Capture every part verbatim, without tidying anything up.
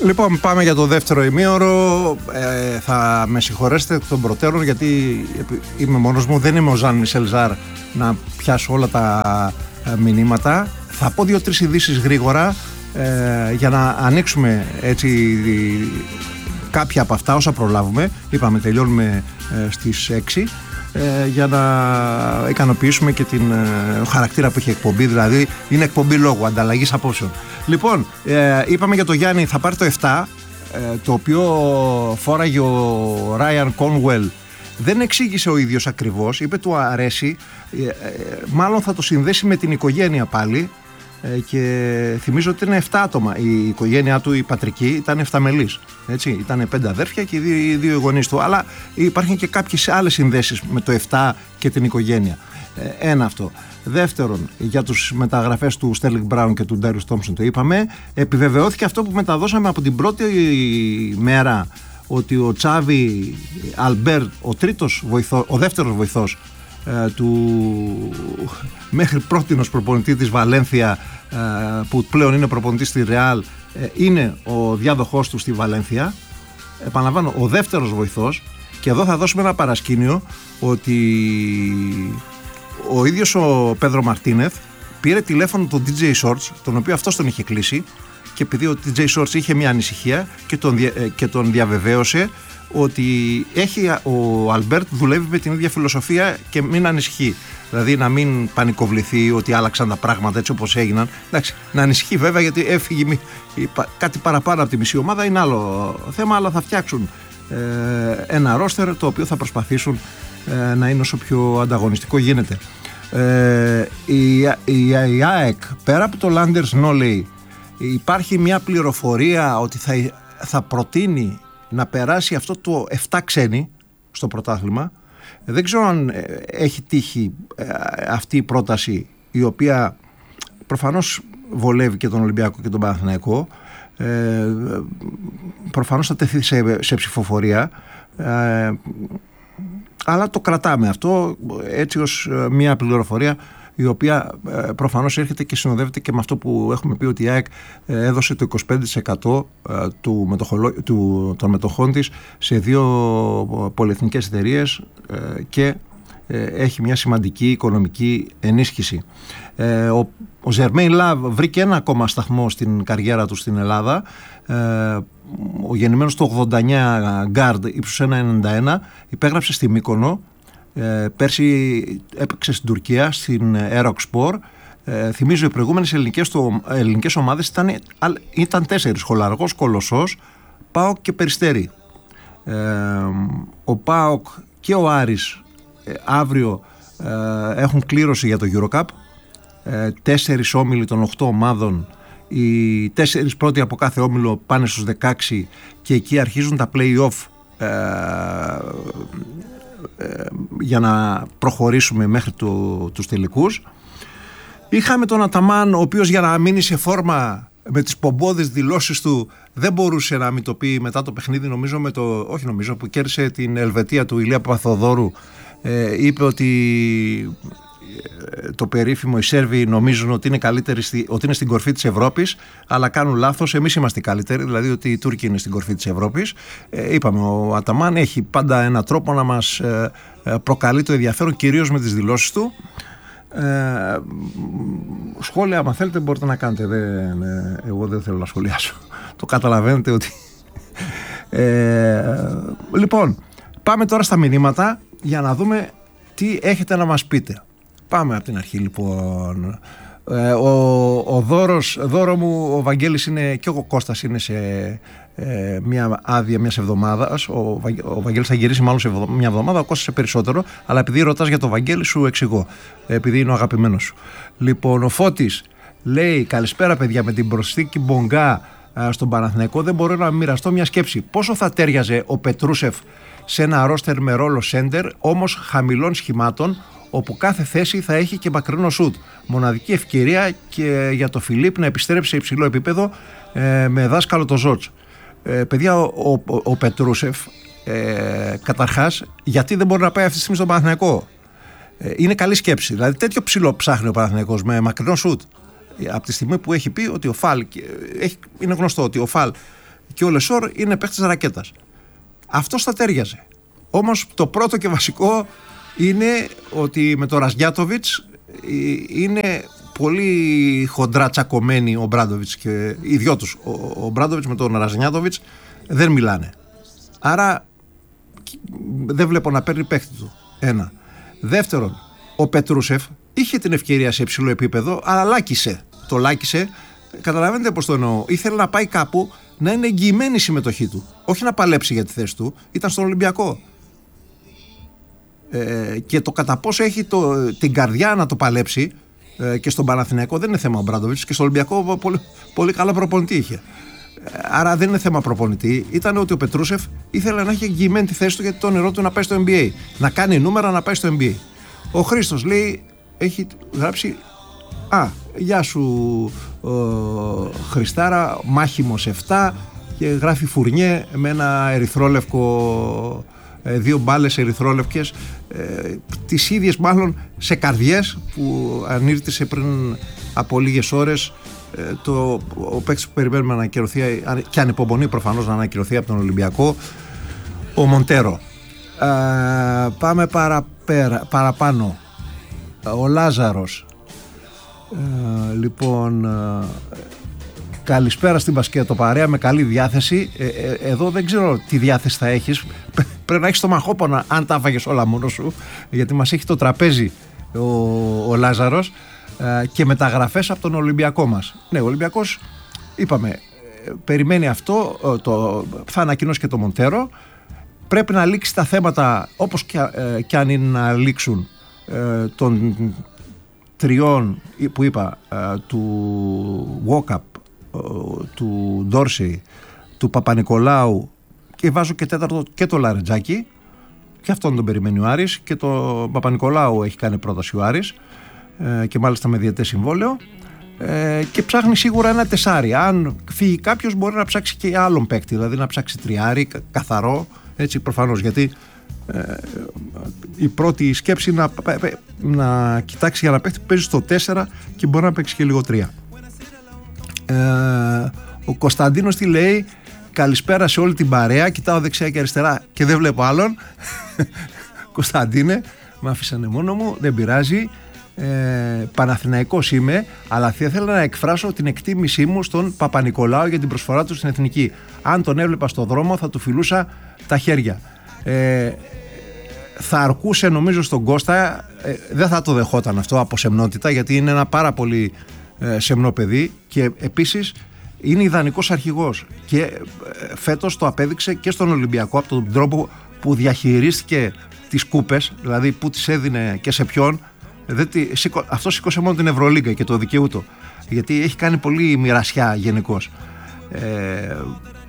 Λοιπόν, πάμε για το δεύτερο ημίωρο. Ε, θα με συγχωρέσετε εκ των προτέρων, γιατί είμαι μόνος μου, δεν είμαι ο Ζαν Μισελ Ζάρ να πιάσω όλα τα μηνύματα. Θα πω δύο-τρεις ειδήσεις γρήγορα ε, για να ανοίξουμε έτσι κάποια από αυτά όσα προλάβουμε. Είπαμε τελειώνουμε ε, στις έξι ε, για να ικανοποιήσουμε και την ε, χαρακτήρα που έχει εκπομπή, δηλαδή είναι εκπομπή λόγου, ανταλλαγής απόψεων. Λοιπόν, ε, είπαμε για το Γιάννη, θα πάρει το επτά, ε, το οποίο φόραγε ο Ράιαν Κόνουελ. Δεν εξήγησε ο ίδιος ακριβώς, είπε του αρέσει, ε, ε, μάλλον θα το συνδέσει με την οικογένεια πάλι, ε, και θυμίζω ότι είναι επτά άτομα. Η οικογένειά του, η πατρική, ήταν εφταμελής. Έτσι, ήταν πέντε αδέρφια και οι δύο, οι δύο γονείς του. Αλλά υπάρχουν και κάποιες άλλες συνδέσεις με το επτά και την οικογένεια. Ε, ένα αυτό. Δεύτερον, για τους μεταγραφές του Στέρλινγκ Μπράουν και του Ντάριους Τόμψον το είπαμε. Επιβεβαιώθηκε αυτό που μεταδώσαμε από την πρώτη μέρα, ότι ο Τσάβι Αλμπέρ, ο τρίτος βοηθός, ο δεύτερος βοηθός ε, του μέχρι πρότινος προπονητή της Βαλένθια, ε, που πλέον είναι προπονητής στη Ρεάλ, ε, είναι ο διάδοχός του στη Βαλένθια. Επαναλαμβάνω, ο δεύτερος βοηθός. Και εδώ θα δώσουμε ένα παρασκήνιο ότι ο ίδιος ο Πέδρο Μαρτίνεθ πήρε τηλέφωνο τον ντι τζέι Shorts, τον οποίο αυτός τον είχε κλείσει, και επειδή ο ντι τζέι Shorts είχε μια ανησυχία και τον, και τον διαβεβαίωσε ότι έχει, ο Αλμπέρτ δουλεύει με την ίδια φιλοσοφία και μην ανησυχεί. Δηλαδή να μην πανικοβληθεί ότι άλλαξαν τα πράγματα έτσι όπως έγιναν. Εντάξει, να ανησυχεί βέβαια, γιατί έφυγε κάτι παραπάνω από τη μισή ομάδα, είναι άλλο θέμα, αλλά θα φτιάξουν ε, ένα ρόστερ το οποίο θα προσπαθήσουν ε, να είναι όσο πιο ανταγωνιστικό γίνεται. Ε, η, η, η ΑΕΚ, πέρα από το Landers Nolly, υπάρχει μια πληροφορία ότι θα, θα προτείνει να περάσει αυτό το επτά ξένοι στο πρωτάθλημα. Δεν ξέρω αν έχει τύχει αυτή η πρόταση, η οποία προφανώς βολεύει και τον Ολυμπιακό και τον Παναθηναϊκό. Ε, προφανώς θα τεθεί σε, σε ψηφοφορία, ε, αλλά το κρατάμε αυτό έτσι ως μια πληροφορία, η οποία ε, προφανώς έρχεται και συνοδεύεται και με αυτό που έχουμε πει, ότι η ΑΕΚ ε, έδωσε το είκοσι πέντε τοις εκατό ε, του μετοχολο, του, των μετοχών της σε δύο πολυεθνικές εταιρείες ε, και ε, έχει μια σημαντική οικονομική ενίσχυση. Ε, ο, ο Ζερμέιν Λαβ βρήκε ένα ακόμα σταθμό στην καριέρα του στην Ελλάδα. Ε, ο γεννημένος του ογδόντα εννιά γκάρντ ύψους ένα ενενήντα ένα, υπέγραψε στη Μύκονο. Ε, πέρσι έπαιξε στην Τουρκία, στην Aeroxpor. Ε, θυμίζω οι προηγούμενες ελληνικές, το, ελληνικές ομάδες ήταν, ήταν τέσσερις: Χολαργός, Κολοσσός, ΠΑΟΚ και Περιστέρι. Ε, ο ΠΑΟΚ και ο Άρης ε, αύριο ε, έχουν κλήρωση για το EuroCup. Ε, τέσσερις όμιλοι των οκτώ ομάδων, οι τέσσερις πρώτοι από κάθε όμιλο πάνε στους δεκαέξι και εκεί αρχίζουν τα play-off ε, για να προχωρήσουμε μέχρι το, τους τελικούς. Είχαμε τον Αταμάν, ο οποίος για να μείνει σε φόρμα με τις πομπόδες δηλώσεις του δεν μπορούσε να μην το πει μετά το παιχνίδι, νομίζω με το, όχι νομίζω που κέρδισε την Ελβετία του Ηλία Παπαθοδόρου. Ε, είπε ότι το περίφημο, οι Σέρβοι νομίζουν ότι είναι καλύτεροι, ότι είναι στην κορφή της Ευρώπης, αλλά κάνουν λάθος. Εμείς είμαστε καλύτεροι, δηλαδή ότι οι Τούρκοι είναι στην κορφή της Ευρώπης. Ε, είπαμε, ο Αταμάν έχει πάντα έναν τρόπο να μας ε, προκαλεί το ενδιαφέρον, κυρίως με τις δηλώσεις του. Ε, σχόλια, άμα θέλετε, μπορείτε να κάνετε. Δεν, ε, εγώ δεν θέλω να σχολιάσω. Το καταλαβαίνετε ότι. Ε, λοιπόν, πάμε τώρα στα μηνύματα για να δούμε τι έχετε να μας πείτε. Πάμε από την αρχή λοιπόν. Ε, ο, ο Δώρος, Δώρο μου, ο Βαγγέλης είναι, και ο Κώστας είναι σε ε, μια άδεια μιας εβδομάδας. Ο, ο Βαγγέλης θα γυρίσει μάλλον σε μια εβδομάδα, ο Κώστας σε περισσότερο. Αλλά επειδή ρωτάς για το Βαγγέλη, σου εξηγώ. Επειδή είναι ο αγαπημένος σου. Λοιπόν, ο Φώτης λέει: καλησπέρα παιδιά, με την προσθήκη Μπονγκά στον Παναθηναϊκό δεν μπορώ να μοιραστώ μια σκέψη. Πόσο θα τέριαζε ο Πετρούσεφ σε ένα ρόστερ με ρόλο σέντερ, όμως χαμηλών σχημάτων, όπου κάθε θέση θα έχει και μακρινό σουτ. Μοναδική ευκαιρία και για το Φιλίπ να επιστρέψει σε υψηλό επίπεδο ε, με δάσκαλο το Ζότς. Ε, παιδιά, ο, ο, ο Πετρούσεφ ε, καταρχάς, γιατί δεν μπορεί να πάει αυτή τη στιγμή στον Παναθηναϊκό? Ε, είναι καλή σκέψη. Δηλαδή τέτοιο ψηλό ψάχνει ο Παναθηναϊκός με μακρινό σουτ. Από τη στιγμή που έχει πει ότι ο Φαλ, έχει, είναι γνωστό ότι ο Φαλ και ο Λεσόρ είναι παίχτης ρακέτας. Αυτό θα τέριαζε. Όμως το πρώτο και βασικό είναι ότι με τον Ραζιάτοβιτς είναι πολύ χοντρά τσακωμένοι ο Μπράντοβιτς και οι δυο τους. Ο Μπράντοβιτς με τον Ραζιάτοβιτς δεν μιλάνε. Άρα δεν βλέπω να παίρνει παίχτη του. Ένα. Δεύτερον, ο Πετρούσεφ είχε την ευκαιρία σε υψηλό επίπεδο, αλλά λάκησε. Το λάκησε. Καταλαβαίνετε πώς το εννοώ. Ήθελε να πάει κάπου να είναι εγγυημένη η συμμετοχή του. Όχι να παλέψει για τη θέση του. Ήταν στον Ολυμπιακό. Ε, και το κατά πόσο έχει το, την καρδιά να το παλέψει ε, και στον Παναθηναϊκό δεν είναι θέμα ο Μπράντοβιτς, και στον Ολυμπιακό πολύ, πολύ καλά προπονητή είχε. Ε, άρα δεν είναι θέμα προπονητή. Ήταν ότι ο Πετρούσεφ ήθελε να έχει εγγυημένη τη θέση του, γιατί το όνειρό του να πάει στο N B A. Να κάνει νούμερα να πάει στο N B A. Ο Χρήστος λέει, έχει γράψει, α, γεια σου ο, Χριστάρα, μάχημος επτά, και γράφει Φουρνιέ με ένα ερυθρόλευκο, δύο μπάλες ερυθρόλευκες, ε, τις ίδιες μάλλον σε καρδιές που ανήρτησε πριν από λίγες ώρες ε, το, ο παίκτης που περιμένουμε να ανακυρωθεί και ανυπομονεί προφανώς να ανακυρωθεί από τον Ολυμπιακό, ο Μοντέρο. Ε, πάμε παραπέρα, παραπάνω. Ο Λάζαρος. Ε, λοιπόν, ε, καλησπέρα στην μπασκέτο παρέα, με καλή διάθεση. Ε, ε, εδώ δεν ξέρω τι διάθεση θα έχεις. Πρέπει να έχεις το μαχόπονα αν τα έφαγες όλα μόνος σου, γιατί μας έχει το τραπέζι ο, ο Λάζαρος, ε, και μεταγραφές από τον Ολυμπιακό μας. Ναι, ο Ολυμπιακός, είπαμε, ε, περιμένει αυτό, ε, το, θα ανακοινώσει και το Μοντέρο. Πρέπει να λήξει τα θέματα, όπως και, ε, και αν είναι να λήξουν, ε, των τριών που είπα, ε, του Walkup, του Ντόρσεϊ, του Παπα-Νικολάου, και βάζω και τέταρτο και το Λαρετζάκι, και αυτόν τον περιμένει ο Άρης, και το Παπα-Νικολάου έχει κάνει πρόταση ο Άρης, ε, και μάλιστα με διετές συμβόλαιο, ε, και ψάχνει σίγουρα ένα τεσάρι. Αν φύγει κάποιος μπορεί να ψάξει και άλλον παίκτη, δηλαδή να ψάξει τριάρι καθαρό, έτσι, προφανώς, γιατί ε, η πρώτη σκέψη είναι να, να κοιτάξει για ένα παίκτη που παίζει στο τέσσερα και μπορεί να παίξει και λίγο τρία. Ε, ο Κωνσταντίνος τι λέει? Καλησπέρα σε όλη την παρέα. Κοιτάω δεξιά και αριστερά και δεν βλέπω άλλον. Κωνσταντίνε, με άφησανε μόνο μου, δεν πειράζει. ε, Παναθηναϊκός είμαι, αλλά θα ήθελα να εκφράσω την εκτίμησή μου στον Παπα-Νικολάου για την προσφορά του στην Εθνική. Αν τον έβλεπα στο δρόμο θα του φιλούσα τα χέρια. ε, Θα αρκούσε νομίζω στον Κώστα, ε, δεν θα το δεχόταν αυτό από σεμνότητα, γιατί είναι ένα πάρα πολύ ε, σεμνό παιδί, και επίσης είναι ιδανικός αρχηγός, και ε, φέτος το απέδειξε και στον Ολυμπιακό από τον τρόπο που διαχειρίστηκε τις κούπες, δηλαδή που τις έδινε και σε ποιον. Δεν τη, σήκω, αυτό σήκωσε μόνο την Ευρωλίγκα και το δικαιούτο, γιατί έχει κάνει πολύ μοιρασιά γενικώς, ε,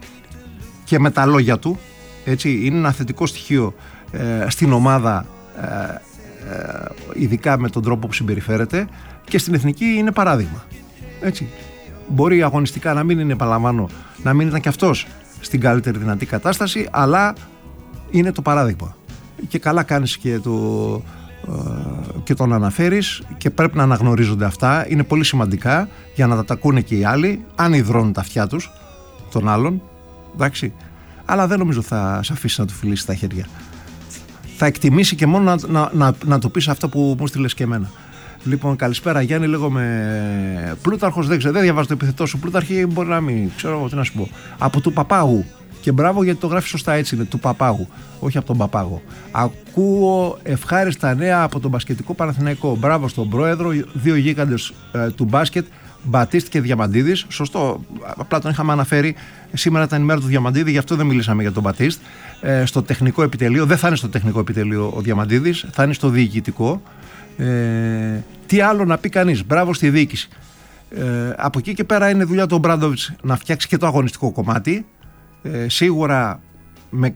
και με τα λόγια του, έτσι, είναι ένα θετικό στοιχείο ε, στην ομάδα, ε, ε, ειδικά με τον τρόπο που συμπεριφέρεται, και στην Εθνική είναι παράδειγμα, έτσι. Μπορεί αγωνιστικά να μην είναι, επαναλαμβάνω, να μην ήταν και αυτός στην καλύτερη δυνατή κατάσταση, αλλά είναι το παράδειγμα, και καλά κάνεις και, το, ε, και τον αναφέρεις, και πρέπει να αναγνωρίζονται αυτά, είναι πολύ σημαντικά για να τα ακούνε και οι άλλοι, αν υδρώνουν τα αυτιά τους των άλλων, εντάξει. Αλλά δεν νομίζω θα σε αφήσει να του φιλήσει τα χέρια. Θα εκτιμήσει και μόνο να, να, να, να το πεις αυτό που μου στείλες και εμένα. Λοιπόν, καλησπέρα Γιάννη, λέγομαι Πλούταρχος, δεν ξέρω, δεν διαβάζω το επιθετό σου. Πλούταρχη μπορεί να μην, ξέρω τι να σου πω. Από του Παπάγου. Και μπράβο, γιατί το γράφει σωστά, έτσι είναι, του Παπάγου, όχι από τον Παπάγο. Ακούω ευχάριστα νέα από τον μπασκετικό Παναθηναϊκό. Μπράβο στον πρόεδρο, δύο γίγαντες ε, του μπάσκετ, Μπατίστ και Διαμαντίδης. Σωστό, απλά τον είχαμε αναφέρει. Σήμερα ήταν η μέρα του Διαμαντίδη, γι' αυτό δεν μιλήσαμε για τον Μπατίστ. Ε, στο τεχνικό επιτελείο, δεν θα είναι στο τεχνικό επιτελείο ο Διαμαντίδης, θα είναι στο διοικητικό. Ε, τι άλλο να πει κανείς? Μπράβο στη διοίκηση. Ε, από εκεί και πέρα είναι δουλειά του Μπράντοβιτς να φτιάξει και το αγωνιστικό κομμάτι. Ε, σίγουρα με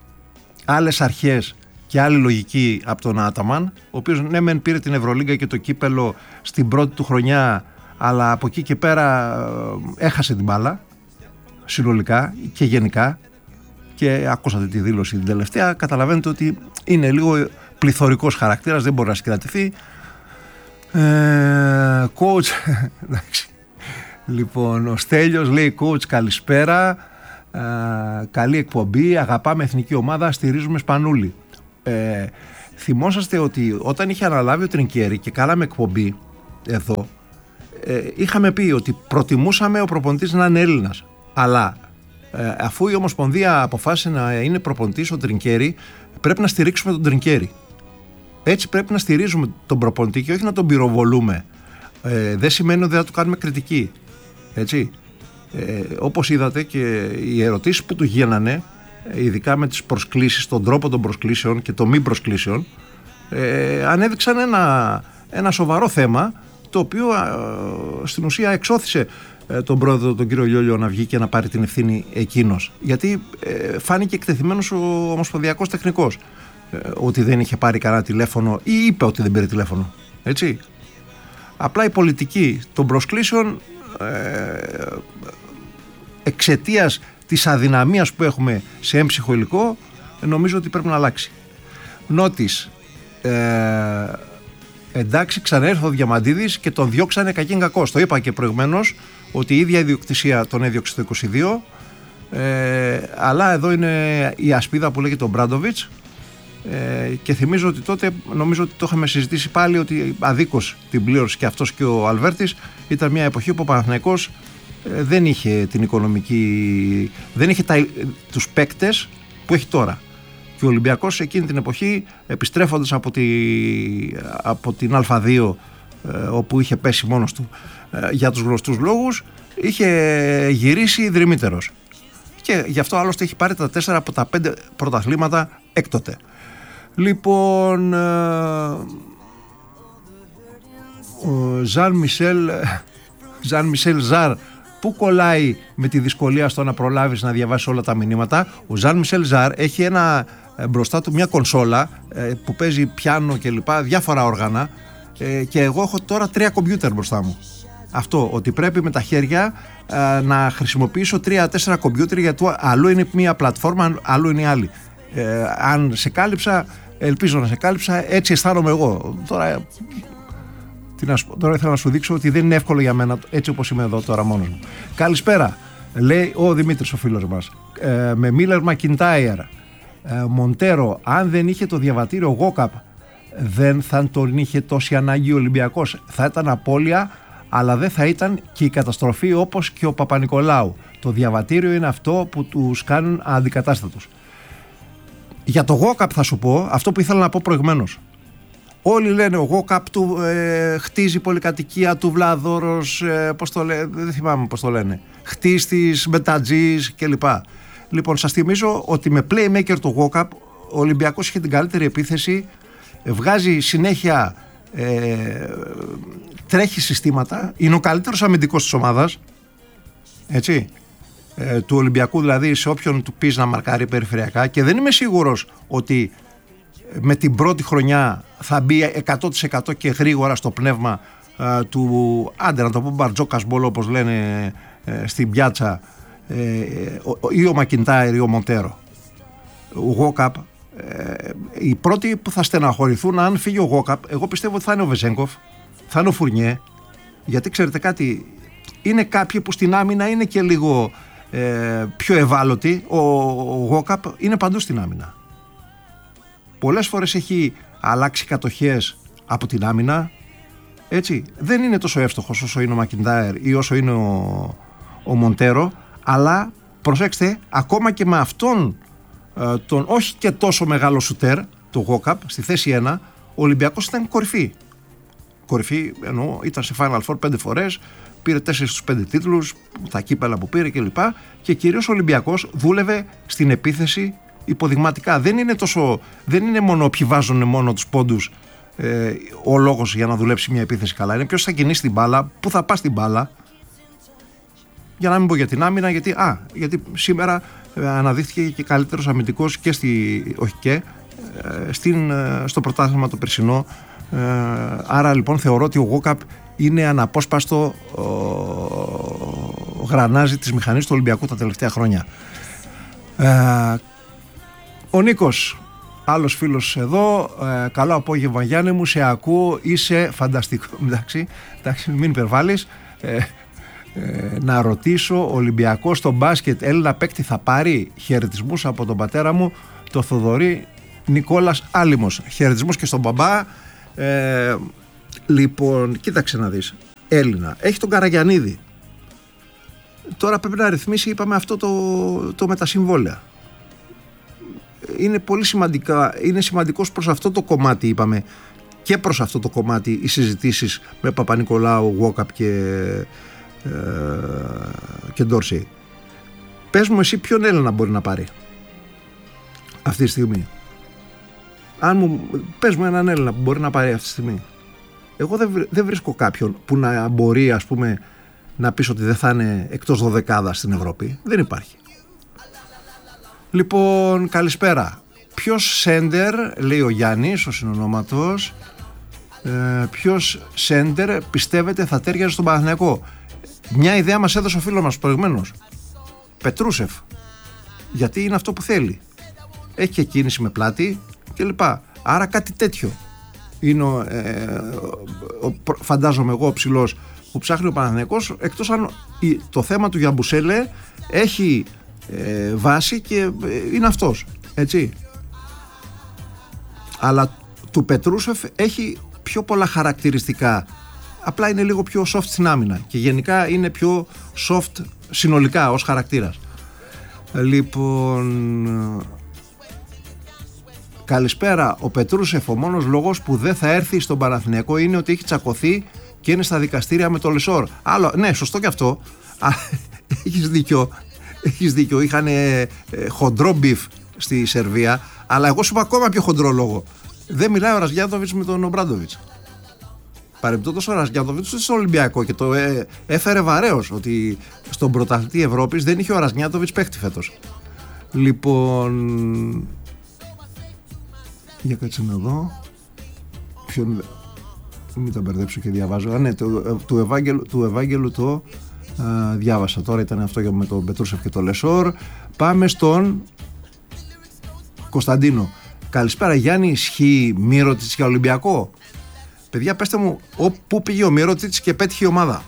άλλες αρχές και άλλη λογική από τον Άταμαν, ο οποίος ναι μεν πήρε την Ευρωλίγκα και το κύπελο στην πρώτη του χρονιά, αλλά από εκεί και πέρα ε, έχασε την μπάλα συνολικά και γενικά, και ακούσατε τη δήλωση την τελευταία, καταλαβαίνετε ότι είναι λίγο πληθωρικός χαρακτήρας, δεν μπορεί να συγκρατηθεί. ε, coach εντάξει. Λοιπόν, ο Στέλιος λέει coach καλησπέρα, ε, καλή εκπομπή, αγαπάμε εθνική ομάδα, στηρίζουμε Σπανούλη. Ε, θυμόσαστε ότι όταν είχε αναλάβει ο Τρινκέρι και κάναμε εκπομπή εδώ, ε, είχαμε πει ότι προτιμούσαμε ο προπονητής να είναι Έλληνας, αλλά ε, αφού η Ομοσπονδία αποφάσισε να είναι προπονητής ο Τρινκέρι, πρέπει να στηρίξουμε τον Τρινκέρι. Έτσι πρέπει να στηρίζουμε τον προπονητή και όχι να τον πυροβολούμε. Ε, δεν σημαίνει ότι δεν θα του κάνουμε κριτική. Έτσι. Ε, όπως είδατε και οι ερωτήσεις που του γίνανε, ειδικά με τις προσκλήσεις, τον τρόπο των προσκλήσεων και των μη προσκλήσεων, ε, ανέδειξαν ένα, ένα σοβαρό θέμα, το οποίο ε, στην ουσία εξώθησε ε, τον πρόεδρο τον κύριο Λιόλιο να βγει και να πάρει την ευθύνη εκείνος, γιατί ε, φάνηκε εκτεθειμένος ο ομοσπονδιακός τεχνικός, ε, ότι δεν είχε πάρει κανένα τηλέφωνο ή είπε ότι δεν πήρε τηλέφωνο, έτσι. Απλά η πολιτική των προσκλήσεων, ε, εξαιτίας της αδυναμίας που έχουμε σε έμψυχο υλικό, νομίζω ότι πρέπει να αλλάξει. Νότης, ε, εντάξει, ξαναέρθε ο Διαμαντίδης και τον διώξανε κακήν κακός. Το είπα και προηγουμένως ότι η ίδια ιδιοκτησία τον έδιωξε το είκοσι δύο, ε, αλλά εδώ είναι η ασπίδα που λέγεται ο Μπράντοβιτς, ε, και θυμίζω ότι τότε, νομίζω ότι το είχαμε συζητήσει πάλι, ότι αδίκως την πλήρωσε και αυτός και ο Αλβέρτης. Ήταν μια εποχή που ο Παναθηναϊκός ε, δεν είχε την οικονομική, δεν είχε τα, τους παίκτες που έχει τώρα. Και ο Ολυμπιακός εκείνη την εποχή, επιστρέφοντας από, τη, από την Α2, ε, όπου είχε πέσει μόνος του ε, για τους γνωστούς λόγους, είχε γυρίσει δρυμύτερος. Και γι' αυτό άλλωστε έχει πάρει τα τέσσερα από τα πέντε πρωταθλήματα έκτοτε. Λοιπόν, ο Ζαν Μισελ, Ζαν Μισελ Ζαρ, που κολλάει με τη δυσκολία στο να προλάβεις να διαβάσεις όλα τα μηνύματα. Ο Ζαν Μισελ Ζαρ έχει ένα, μπροστά του μια κονσόλα που παίζει πιάνο και λοιπά, διάφορα όργανα, και εγώ έχω τώρα τρία κομπιούτερ μπροστά μου. Αυτό, ότι πρέπει με τα χέρια να χρησιμοποιήσω τρία-τέσσερα κομπιούτερ, γιατί αλλού είναι μία πλατφόρμα, αλλού είναι η άλλη. Ε, αν σε κάλυψα, ελπίζω να σε κάλυψα, έτσι αισθάνομαι εγώ. Τώρα, τι να σου πω, τώρα ήθελα να σου δείξω ότι δεν είναι εύκολο για μένα, έτσι όπως είμαι εδώ τώρα μόνος μου. Καλησπέρα, λέει ο Δημήτρης ο φίλος μας, ε, με Μίλερ Μακιντάιρ, ε, Μοντέρο, αν δεν είχε το διαβατήριο Γόκαπ, δεν θα τον είχε τόση ανάγκη ο Ολυμπιακός. Θα ήταν απώλεια, αλλά δεν θα ήταν και η καταστροφή όπως και ο Παπα-Νικολάου. Το διαβατήριο είναι αυτό που τους κάνουν αντικατάστατους. Για το Γόκαπ θα σου πω αυτό που ήθελα να πω προηγουμένως. Όλοι λένε ο Γόκαπ του ε, χτίζει πολυκατοικία του Βλαδόρος, ε, πώς το λένε, δεν θυμάμαι πώς το λένε, χτίστης, μετατζής κλπ. Λοιπόν, σας θυμίζω ότι με playmaker το Γόκαπ ο Ολυμπιακός είχε την καλύτερη επίθεση, βγάζει συνέχεια, ε, τρέχει συστήματα, είναι ο καλύτερος αμυντικός της ομάδας, έτσι, ε, του Ολυμπιακού, δηλαδή σε όποιον του πεις να μαρκάρει περιφερειακά, και δεν είμαι σίγουρος ότι με την πρώτη χρονιά θα μπει εκατό τοις εκατό και γρήγορα στο πνεύμα ε, του, άντε να το πω Μπαρτζόκας μπολ όπως λένε ε, στην πιάτσα, ε, ή ο Μακιντάιρ ή ο Μοντέρο. Ο Γόκαπ, ε, οι πρώτοι που θα στεναχωρηθούν αν φύγει ο Γόκαπ, εγώ πιστεύω ότι θα είναι ο Βεζέγκοφ, θα είναι ο Φουρνιέ, γιατί ξέρετε κάτι, είναι κάποιοι που στην άμυνα είναι και λίγο ε, πιο ευάλωτοι. Ο, ο Γόκαπ είναι παντού στην άμυνα. Πολλές φορές έχει αλλάξει κατοχές από την άμυνα, έτσι. Δεν είναι τόσο εύστοχος όσο είναι ο Μακιντάιρ ή όσο είναι ο, ο Μοντέρο, αλλά προσέξτε, ακόμα και με αυτόν ε, τον όχι και τόσο μεγάλο σουτέρ, το Γόκαπ, στη θέση ένα, ο Ολυμπιακός ήταν κορυφή. Κορυφή, εννοώ, ήταν σε Final Four πέντε φορές, πήρε τέσσερις στους πέντε τίτλους, τα κύπελα που πήρε κλπ. Και, και κυρίως ο Ολυμπιακός δούλευε στην επίθεση υποδειγματικά. Δεν είναι, τόσο, δεν είναι μόνο όποιοι βάζουν μόνο τους πόντους ε, ο λόγος για να δουλέψει μια επίθεση καλά. Είναι ποιος θα κινήσει την μπάλα, πού θα πας την μπάλα. Για να μην πω για την άμυνα, γιατί, α, γιατί σήμερα ε, αναδείχθηκε και καλύτερος αμυντικός και στη, όχι και, ε, στην, ε, στο πρωτάθλημα το περσινό. Ε, άρα λοιπόν θεωρώ ότι ο Γόκαπ είναι αναπόσπαστο ο, ο γρανάζι της μηχανής του Ολυμπιακού τα τελευταία χρόνια. Ε, ο Νίκος, άλλος φίλος εδώ, ε, καλό απόγευμα Γιάννη μου, σε ακούω, είσαι φανταστικό. Εντάξει, εντάξει, μην υπερβάλλεις. Ε, ε, να ρωτήσω, ο Ολυμπιακός στο μπάσκετ Έλληνα παίκτη θα πάρει? Χαιρετισμούς από τον πατέρα μου, το Θοδωρή Νικόλας Άλυμος. Χαιρετισμούς και στον μπαμπά. ε, Λοιπόν, κοίταξε να δεις. Έλληνα, έχει τον Καραγιαννίδη. Τώρα πρέπει να ρυθμίσει, είπαμε, αυτό το, το με τα συμβόλαια. Είναι πολύ σημαντικά, είναι σημαντικός προς αυτό το κομμάτι, είπαμε, και προς αυτό το κομμάτι οι συζητήσεις με Παπα-Νικολάου, Γουόκαπ και, ε, και Ντόρσεϊ. Πες μου εσύ ποιον Έλληνα μπορεί να πάρει αυτή τη στιγμή. Αν μου, πες μου έναν Έλληνα που μπορεί να πάρει αυτή τη στιγμή. Εγώ δεν, δεν βρίσκω κάποιον που να μπορεί, ας πούμε, να πεις ότι δεν θα είναι εκτός δωδεκάδα στην Ευρώπη. Δεν υπάρχει. Λοιπόν, καλησπέρα. Ποιος σέντερ, λέει ο Γιάννης, ο συνονόματος, ε, ποιος σέντερ πιστεύετε θα τέριαζε στον Παναθηναϊκό? Μια ιδέα μας έδωσε ο φίλος μας προηγουμένως. Πετρούσεφ. Γιατί είναι αυτό που θέλει. Έχει και κίνηση με πλάτη κλπ. Άρα κάτι τέτοιο είναι ο, ε, ο, φαντάζομαι εγώ, ο ψηλός που ψάχνει ο Παναθηναϊκός, εκτός αν το θέμα του Γιαμπουσέλε έχει ε, βάση και ε, είναι αυτός, έτσι. Αλλά του Πετρούσεφ έχει πιο πολλά χαρακτηριστικά, απλά είναι λίγο πιο soft στην άμυνα και γενικά είναι πιο soft συνολικά ως χαρακτήρας. Λοιπόν, καλησπέρα. Ο Πετρούσεφ, ο μόνος λόγος που δεν θα έρθει στον Παναθηναϊκό είναι ότι έχει τσακωθεί και είναι στα δικαστήρια με το Λεσόρ. Άλλο, ναι, σωστό και αυτό. Έχεις δίκιο. Έχεις δίκιο. Είχαν ε, ε, χοντρό μπιφ στη Σερβία, αλλά εγώ σου είπα ακόμα πιο χοντρό λόγο. Δεν μιλάει ο Ραζιάντοβιτς με τον Ομπράντοβιτς. Παρεμπιπτόντως ο Ραζιάντοβιτς στο Ολυμπιακό και το ε, έφερε βαρέως ότι στον πρωταθλητή Ευρώπης δεν είχε ο Ραζιάντοβιτς παίχτη φέτος. Λοιπόν, για κάτσε να δω ποιον, μην τα μπερδέψω και διαβάζω. Α, ναι, το, του, Ευάγγελου, του Ευάγγελου το α, διάβασα. Τώρα ήταν αυτό με τον Πετρούσεφ και το Λεσόρ. Πάμε στον Κωνσταντίνο. Καλησπέρα Γιάννη, ισχύει Μύρωτιτς για Ολυμπιακό? Παιδιά, πέστε μου, πού πήγε ο Μύρωτιτς και πέτυχε η ομάδα?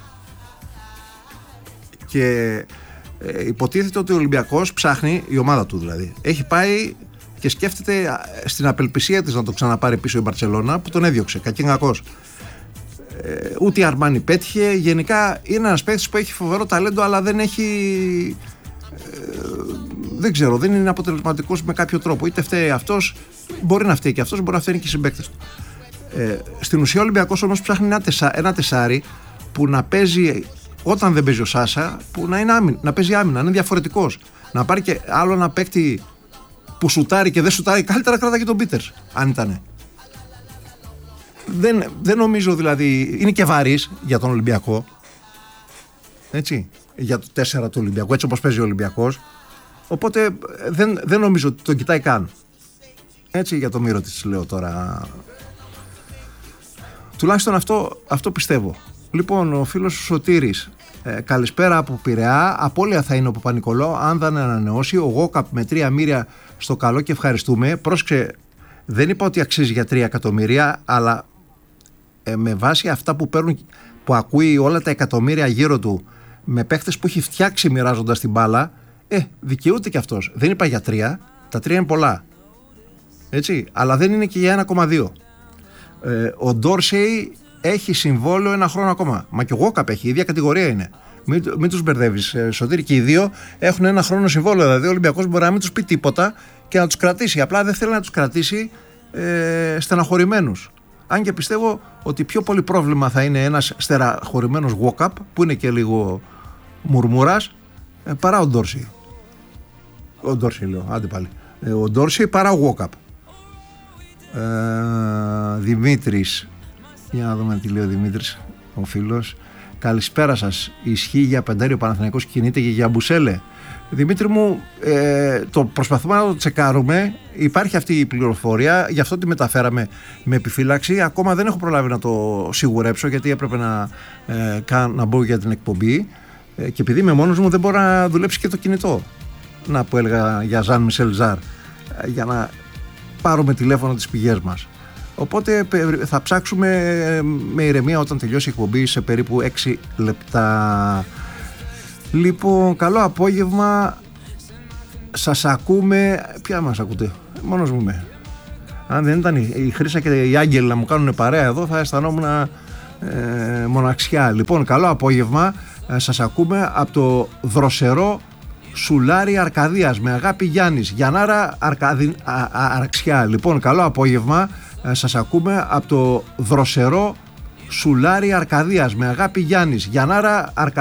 Και ε, υποτίθεται ότι ο Ολυμπιακός ψάχνει, η ομάδα του δηλαδή, έχει πάει και σκέφτεται στην απελπισία της να το ξαναπάρει πίσω η Μπαρτσελώνα που τον έδιωξε, κακήν κακός. Ε, ούτε η Αρμάνι πέτυχε. Γενικά είναι ένας παίκτης που έχει φοβερό ταλέντο, αλλά δεν έχει, ε, δεν ξέρω, δεν είναι αποτελεσματικός με κάποιο τρόπο. Είτε φταίει αυτός, μπορεί να φταίει και αυτός, μπορεί να φταίει και οι συμπαίκτες του. Ε, στην ουσία ο Ολυμπιακός όμως ψάχνει ένα, τεσα, ένα τεσάρι που να παίζει όταν δεν παίζει ο Σάσα, που να, είναι άμυνα, να παίζει άμυνα, να είναι διαφορετικός. Να πάρει και άλλο ένα παίκτη που σουτάρει και δεν σουτάρει, καλύτερα κράτα και τον Πίτερς, αν ήτανε. Δεν, δεν νομίζω δηλαδή, είναι και βαρύς για τον Ολυμπιακό, έτσι, για το τέσσερα του Ολυμπιακού, έτσι όπως παίζει ο Ολυμπιακός, οπότε δεν, δεν νομίζω ότι τον κοιτάει καν. Έτσι, για το Μύρωτιτς λέω τώρα. Τουλάχιστον αυτό, αυτό πιστεύω. Λοιπόν, ο φίλος ο Σωτήρης, ε, καλησπέρα από Πειραιά. Απώλεια θα είναι ο Παπα-Νικολάου αν δεν ανανεώσει. Ο Γόκαπ με τρία μοίρια στο καλό και ευχαριστούμε. Πρόσεξε, δεν είπα ότι αξίζει για τρία εκατομμύρια, αλλά ε, με βάση αυτά που παίρνουν, που ακούει όλα τα εκατομμύρια γύρω του, με παίχτες που έχει φτιάξει μοιράζοντας την μπάλα, ε, δικαιούται και αυτός. Δεν είπα για τρία, τα τρία είναι πολλά. Έτσι, αλλά δεν είναι και για ένα κόμμα δύο. Ε, ο Ντόρσεϊ έχει συμβόλαιο ένα χρόνο ακόμα. Μα και ο Γόκαπ έχει, η ίδια κατηγορία είναι. Μην, μην τους μπερδεύεις, ε, Σωτήρη, και οι δύο έχουν ένα χρόνο συμβόλαιο. Δηλαδή ο Ολυμπιακός μπορεί να μην τους πει τίποτα και να τους κρατήσει. Απλά δεν θέλει να τους κρατήσει ε, στεναχωρημένους. Αν και πιστεύω ότι πιο πολύ πρόβλημα θα είναι ένας στεραχωρημένος Γόκαπ, που είναι και λίγο μουρμουράς, ε, παρά ο Ντόρσεϊ. Ο Ντόρσεϊ λέω, άντε πάλι. Ε, ο Ντόρσεϊ παρά ο Γόκαπ. Ε, Δημήτρης, για να δούμε τι λέει ο Δημήτρης, ο φίλος. Καλησπέρα σας. Ισχύει για πεντάρι ο Παναθηναϊκός κινείται και για Μπουσέλε? Δημήτρη μου, ε, το προσπαθούμε να το τσεκάρουμε. Υπάρχει αυτή η πληροφορία, γι' αυτό τη μεταφέραμε με επιφύλαξη. Ακόμα δεν έχω προλάβει να το σιγουρέψω, γιατί έπρεπε να, ε, να μπω για την εκπομπή. Ε, και επειδή είμαι μόνος μου, δεν μπορώ να δουλέψει και το κινητό. Να που έλεγα για Ζαν Μισελ Ζαρ, ε, για να πάρουμε τηλέφωνο τις πηγές μας. Οπότε θα ψάξουμε με ηρεμία όταν τελειώσει η εκπομπή σε περίπου έξι λεπτά. Λοιπόν, καλό απόγευμα. Σας ακούμε. Ποια μας ακούτε? Μόνος μου είμαι. Αν δεν ήταν η Χρύσα και η Άγγελη να μου κάνουν παρέα εδώ, θα αισθανόμουν ε, μοναξιά. Λοιπόν, καλό απόγευμα. ε, Σας ακούμε από το δροσερό Σουλάρι Αρκαδίας. Με αγάπη, Γιάννης. Γιαννάρα Αρκαδι... Α, α, Αραξιά. Λοιπόν, καλό απόγευμα. ε, Σας ακούμε από το δροσερό Σουλάρι Αρκαδίας. Με αγάπη, Γιάννης. Γιαννάρα Αρκαδίας.